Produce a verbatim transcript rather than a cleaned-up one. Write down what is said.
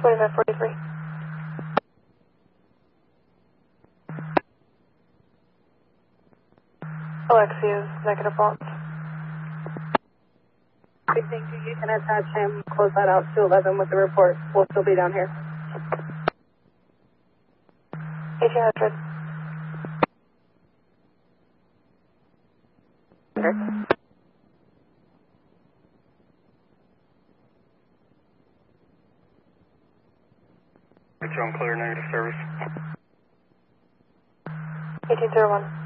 twenty-five forty-three. Alexia's negative launch. Thank you. You can attach him. Close that out to eleven with the report. We'll still be down here. eighteen hundred. John Clear, negative service. eighteen zero one.